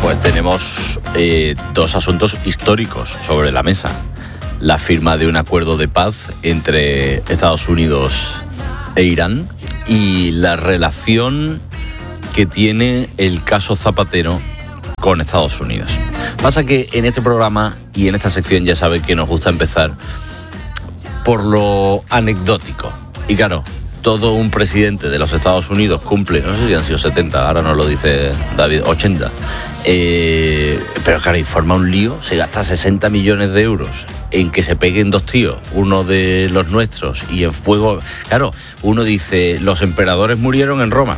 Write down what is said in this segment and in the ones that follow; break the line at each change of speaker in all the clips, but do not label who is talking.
Pues tenemos dos asuntos históricos sobre la mesa. La firma de un acuerdo de paz entre Estados Unidos e Irán y la relación que tiene el caso Zapatero con Estados Unidos. Pasa que en este programa y en esta sección ya sabes que nos gusta empezar por lo anecdótico. Y claro, todo un presidente de los Estados Unidos cumple, no sé si han sido 70, ahora nos lo dice David, 80. Pero claro, y forma un lío, se gasta 60 millones de euros en que se peguen dos tíos, uno de los nuestros, y en fuego. Claro, uno dice, los emperadores murieron en Roma.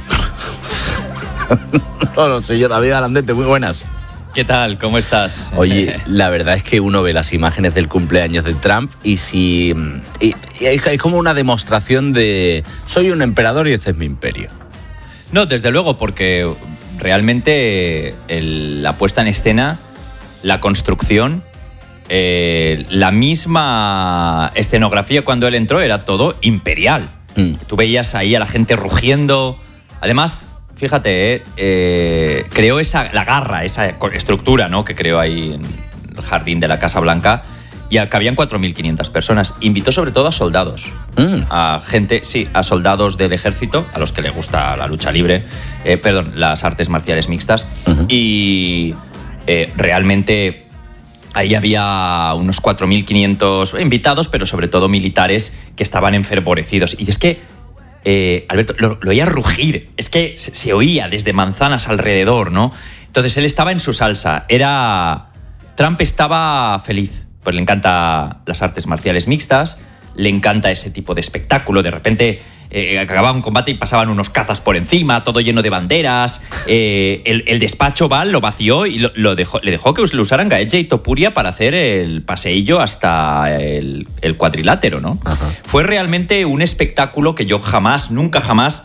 No, soy yo, David Alandete, muy buenas.
¿Qué tal? ¿Cómo estás?
Oye, la verdad es que uno ve las imágenes del cumpleaños de Trump y es como una demostración de soy un emperador y este es mi imperio.
No, desde luego, porque realmente la puesta en escena, la construcción, la misma escenografía cuando él entró era todo imperial. Tú veías ahí a la gente rugiendo. Además, fíjate, creó la garra, esa estructura, ¿no?, que creó ahí en el jardín de la Casa Blanca, y cabían 4.500 personas. Invitó sobre todo a soldados, a gente, sí, a soldados del ejército, a los que les gusta la lucha libre, las artes marciales mixtas, y realmente ahí había unos 4.500 invitados, pero sobre todo militares que estaban enfervorecidos. Y es que Alberto, lo oía rugir, es que se oía desde manzanas alrededor, ¿no? Entonces él estaba en su salsa, Trump estaba feliz, pues le encanta las artes marciales mixtas, le encanta ese tipo de espectáculo, de repente acababa un combate y pasaban unos cazas por encima, todo lleno de banderas, el despacho Oval lo vació y le dejó que lo usaran Gaetze y Topuria para hacer el paseillo hasta el cuadrilátero, ¿no? Ajá. Fue realmente un espectáculo que yo nunca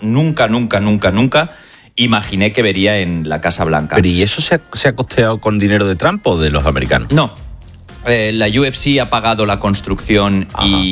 imaginé que vería en la Casa Blanca.
¿Pero y eso se ha costeado con dinero de Trump o de los americanos?
No. La UFC ha pagado la construcción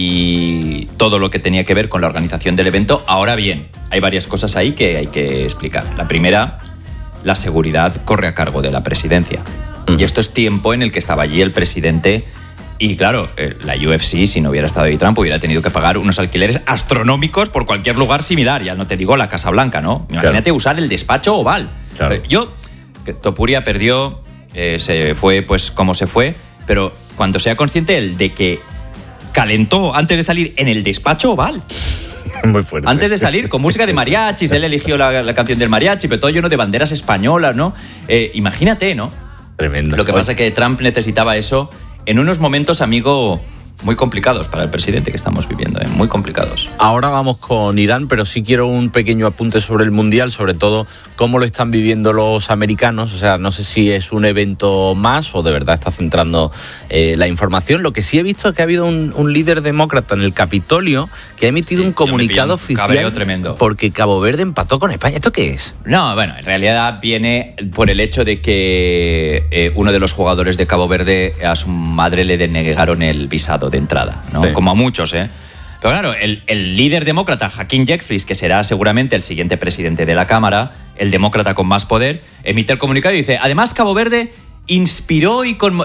y todo lo que tenía que ver con la organización del evento. Ahora bien, hay varias cosas ahí que hay que explicar. La primera, la seguridad corre a cargo de la presidencia. Y esto es tiempo en el que estaba allí el presidente. Y claro, la UFC, si no hubiera estado ahí Trump, hubiera tenido que pagar unos alquileres astronómicos por cualquier lugar similar. Ya no te digo la Casa Blanca, ¿no? Imagínate usar el despacho Oval. Claro. Topuria perdió, se fue pues como se fue. Pero cuando sea consciente él de que calentó antes de salir en el despacho Oval.
Muy fuerte.
Antes de salir, con música de mariachis, él eligió la canción del mariachi, pero todo lleno de banderas españolas, ¿no? Imagínate, ¿no?
Tremendo.
Lo que pasa es que Trump necesitaba eso en unos momentos, amigo, muy complicados para el presidente que estamos viviendo, muy complicados.
Ahora vamos con Irán, pero sí quiero un pequeño apunte sobre el Mundial, sobre todo cómo lo están viviendo los americanos. O sea, no sé si es un evento más o de verdad está centrando la información. Lo que sí he visto es que ha habido un líder demócrata en el Capitolio que ha emitido un comunicado oficial
tremendo.
Porque Cabo Verde empató con España. ¿Esto qué es?
No, bueno, en realidad viene por el hecho de que uno de los jugadores de Cabo Verde, a su madre le denegaron el visado de entrada, ¿no? Sí. Como a muchos, ¿eh? Pero claro, el líder demócrata, Hakeem Jeffries, que será seguramente el siguiente presidente de la Cámara, el demócrata con más poder, emite el comunicado y dice, además Cabo Verde inspiró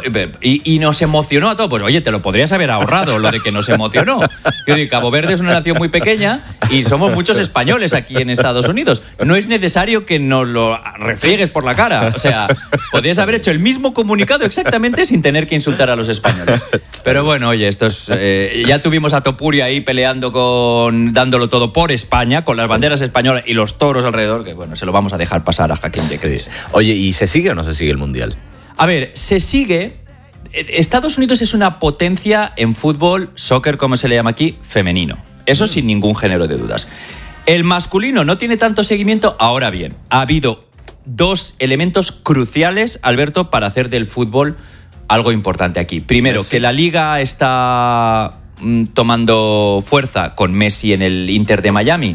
y nos emocionó a todos. Pues oye, te lo podrías haber ahorrado, lo de que nos emocionó. Yo digo, Cabo Verde es una nación muy pequeña y somos muchos españoles aquí en Estados Unidos. No es necesario que nos lo refriegues por la cara. O sea, podrías haber hecho el mismo comunicado exactamente sin tener que insultar a los españoles. Pero bueno, oye, esto es, ya tuvimos a Topuria ahí peleando dándolo todo por España, con las banderas españolas y los toros alrededor, que bueno, se lo vamos a dejar pasar a Hakeem Jeffries.
Oye, ¿y se sigue o no se sigue el Mundial?
A ver, se sigue. Estados Unidos es una potencia en fútbol, soccer, como se le llama aquí, femenino. Eso sin ningún género de dudas. El masculino no tiene tanto seguimiento. Ahora bien, ha habido dos elementos cruciales, Alberto, para hacer del fútbol algo importante aquí. Primero, que la liga está tomando fuerza con Messi en el Inter de Miami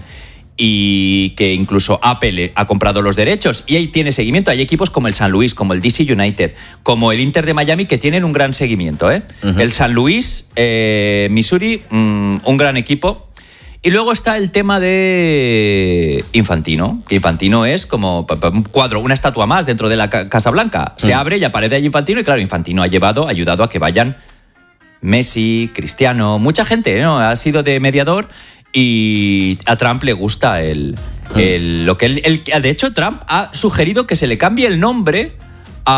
y que incluso Apple ha comprado los derechos y ahí tiene seguimiento. Hay equipos como el San Luis, como el DC United, como el Inter de Miami que tienen un gran seguimiento, ¿eh? El San Luis, Missouri, un gran equipo. Y luego está el tema de Infantino. Infantino es como un cuadro, una estatua más dentro de la Casa Blanca. Se abre y aparece ahí Infantino y claro, Infantino ha ayudado a que vayan Messi, Cristiano, mucha gente, ¿no? Ha sido de mediador y a Trump le gusta lo que él de hecho, Trump ha sugerido que se le cambie el nombre